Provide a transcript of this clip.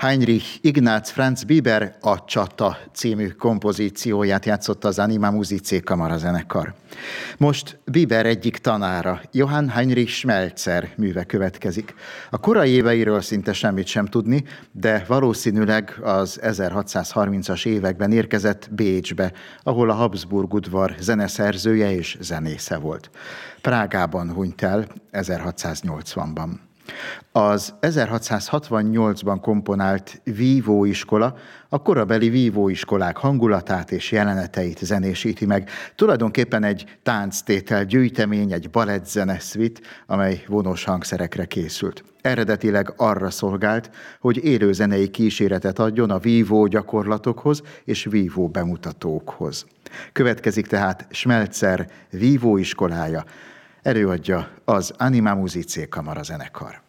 Heinrich Ignaz Franz Biber A Csata című kompozícióját játszotta az Anima Musicae kamarazenekar. Most Biber egyik tanára, Johann Heinrich Schmelzer műve következik. A korai éveiről szinte semmit sem tudni, de valószínűleg az 1630-as években érkezett Bécsbe, ahol a Habsburg udvar zeneszerzője és zenésze volt. Prágában hunyt el 1680-ban. Az 1668-ban komponált vívóiskola a korabeli vívóiskolák hangulatát és jeleneteit zenésíti meg. Tulajdonképpen egy tánctétel gyűjtemény, egy balettzene szvit, amely vonós hangszerekre készült. Eredetileg arra szolgált, hogy élőzenei kíséretet adjon a vívó gyakorlatokhoz és vívó bemutatókhoz. Következik tehát Schmelzer vívóiskolája, előadja az Anima Musicae kamarazenekar.